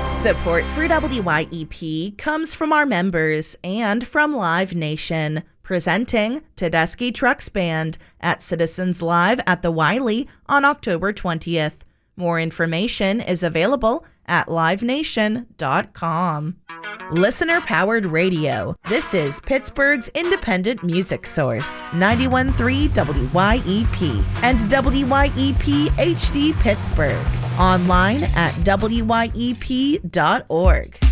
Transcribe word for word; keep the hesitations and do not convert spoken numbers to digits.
Support for W Y E P comes from our members and from Live Nation, presenting Tedeschi Trucks Band at Citizens Live at the Wiley on October twentieth. More information is available at live nation dot com. Listener-powered radio. This is Pittsburgh's independent music source, ninety-one point three W Y E P and W Y E P H D Pittsburgh. Online at W Y E P dot org.